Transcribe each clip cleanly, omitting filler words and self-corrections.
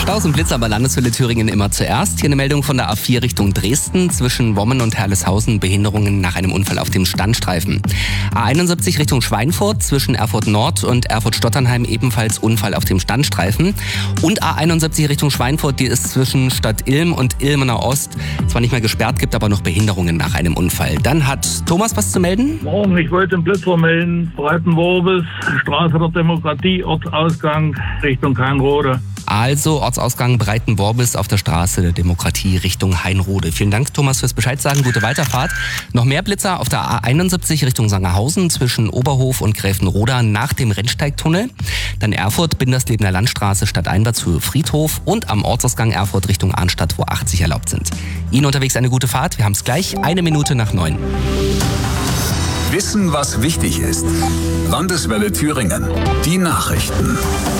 Staus und Blitzer bei Landeswelle Thüringen immer zuerst. Hier eine Meldung von der A4 Richtung Dresden. Zwischen Wommen und Herleshausen Behinderungen nach einem Unfall auf dem Standstreifen. A71 Richtung Schweinfurt. Zwischen Erfurt Nord und Erfurt-Stotternheim ebenfalls Unfall auf dem Standstreifen. Und A71 Richtung Schweinfurt, die ist zwischen Stadt Ilm und Ilmener Ost. Zwar nicht mehr gesperrt, gibt aber noch Behinderungen nach einem Unfall. Dann hat Thomas was zu melden? Morgen, ich wollte den Blitzer melden. Breitenworbis, Straße der Demokratie, Ortsausgang Richtung Hainrode. Also Ortsausgang Breitenworbis auf der Straße der Demokratie Richtung Hainrode. Vielen Dank, Thomas, fürs Bescheid sagen. Gute Weiterfahrt. Noch mehr Blitzer auf der A71 Richtung Sangerhausen zwischen Oberhof und Gräfenroda nach dem Rennsteigtunnel. Dann Erfurt, Binderslebener Landstraße stadteinwärts Höhe Friedhof und am Ortsausgang Erfurt Richtung Arnstadt, wo 80 erlaubt sind. Ihnen unterwegs eine gute Fahrt. Wir haben es gleich 1:09. Wissen, was wichtig ist. Landeswelle Thüringen. Die Nachrichten.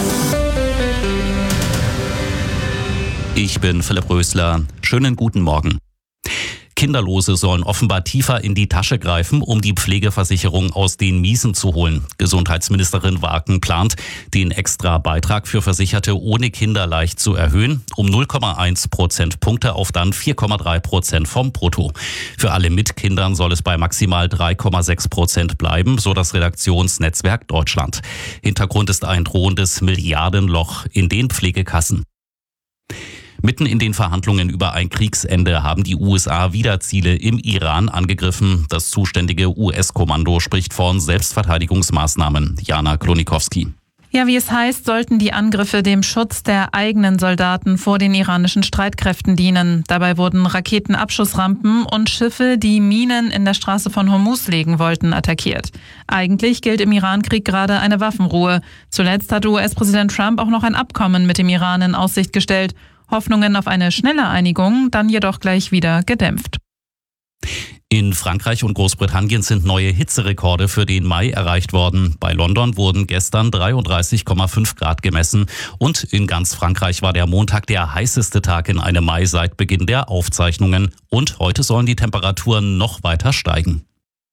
Ich bin Philipp Rösler. Schönen guten Morgen. Kinderlose sollen offenbar tiefer in die Tasche greifen, um die Pflegeversicherung aus den Miesen zu holen. Gesundheitsministerin Waken plant, den extra Beitrag für Versicherte ohne Kinder leicht zu erhöhen, um 0,1 Prozentpunkte auf dann 4,3% vom Brutto. Für alle mit Kindern soll es bei maximal 3,6% bleiben, so das Redaktionsnetzwerk Deutschland. Hintergrund ist ein drohendes Milliardenloch in den Pflegekassen. Mitten in den Verhandlungen über ein Kriegsende haben die USA wieder Ziele im Iran angegriffen. Das zuständige US-Kommando spricht von Selbstverteidigungsmaßnahmen. Jana Klonikowski. Ja, wie es heißt, sollten die Angriffe dem Schutz der eigenen Soldaten vor den iranischen Streitkräften dienen. Dabei wurden Raketenabschussrampen und Schiffe, die Minen in der Straße von Hormuz legen wollten, attackiert. Eigentlich gilt im Irankrieg gerade eine Waffenruhe. Zuletzt hat US-Präsident Trump auch noch ein Abkommen mit dem Iran in Aussicht gestellt. Hoffnungen auf eine schnelle Einigung, dann jedoch gleich wieder gedämpft. In Frankreich und Großbritannien sind neue Hitzerekorde für den Mai erreicht worden. Bei London wurden gestern 33,5 Grad gemessen und in ganz Frankreich war der Montag der heißeste Tag in einem Mai seit Beginn der Aufzeichnungen. Und heute sollen die Temperaturen noch weiter steigen.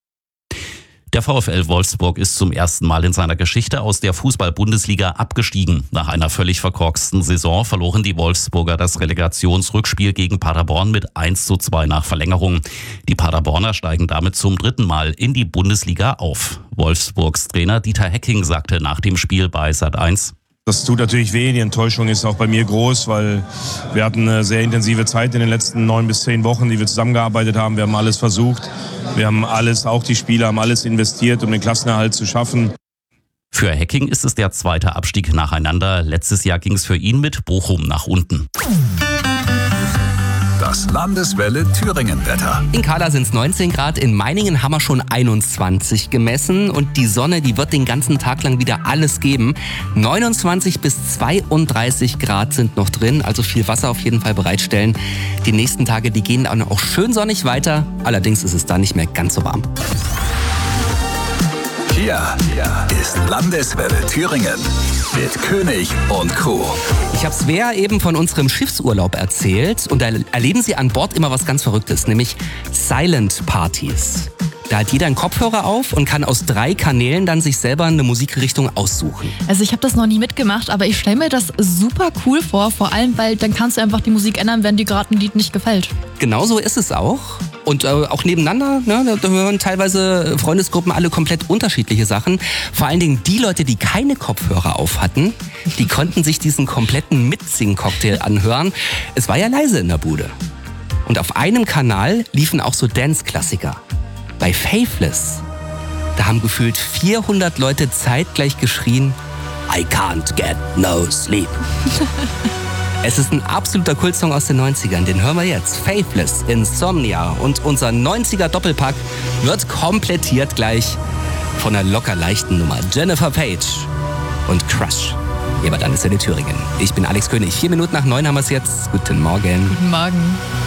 Der VfL Wolfsburg ist zum ersten Mal in seiner Geschichte aus der Fußball-Bundesliga abgestiegen. Nach einer völlig verkorksten Saison verloren die Wolfsburger das Relegationsrückspiel gegen Paderborn mit 1:2 nach Verlängerung. Die Paderborner steigen damit zum 3. Mal in die Bundesliga auf. Wolfsburgs Trainer Dieter Hecking sagte nach dem Spiel bei Sat.1: Das tut natürlich weh, die Enttäuschung ist auch bei mir groß, weil wir hatten eine sehr intensive Zeit in den letzten 9 bis 10 Wochen, die wir zusammengearbeitet haben. Wir haben alles versucht, wir haben alles, auch die Spieler haben alles investiert, um den Klassenerhalt zu schaffen. Für Hecking ist es der zweite Abstieg nacheinander. Letztes Jahr ging es für ihn mit Bochum nach unten. Das Landeswelle Thüringen-Wetter. In Kahla sind es 19 Grad, in Meiningen haben wir schon 21 gemessen und die Sonne, die wird den ganzen Tag lang wieder alles geben. 29 bis 32 Grad sind noch drin, also viel Wasser auf jeden Fall bereitstellen. Die nächsten Tage, die gehen dann auch schön sonnig weiter, allerdings ist es da nicht mehr ganz so warm. Hier ist Landeswelle Thüringen mit König und Co. Ich habe Svea eben von unserem Schiffsurlaub erzählt und da erleben Sie an Bord immer was ganz Verrücktes, nämlich Silent Partys. Da hat jeder einen Kopfhörer auf und kann aus 3 Kanälen dann sich selber eine Musikrichtung aussuchen. Also ich habe das noch nie mitgemacht, aber ich stelle mir das super cool vor allem, weil dann kannst du einfach die Musik ändern, wenn dir gerade ein Lied nicht gefällt. Genau so ist es auch. Und auch nebeneinander, ne, da hören teilweise Freundesgruppen alle komplett unterschiedliche Sachen. Vor allen Dingen die Leute, die keine Kopfhörer auf hatten, die konnten sich diesen kompletten Mitsing-Cocktail anhören. Es war ja leise in der Bude. Und auf einem Kanal liefen auch so Dance-Klassiker. Bei Faithless, da haben gefühlt 400 Leute zeitgleich geschrien, I can't get no sleep. Es ist ein absoluter Kultsong aus den 90ern, den hören wir jetzt. Faithless, Insomnia und unser 90er Doppelpack wird komplettiert gleich von einer locker leichten Nummer. Jennifer Page und Crush. Hier bei Landeswelle Thüringen. Ich bin Alex König. 4 Minuten nach 9 haben wir es jetzt. Guten Morgen. Guten Morgen.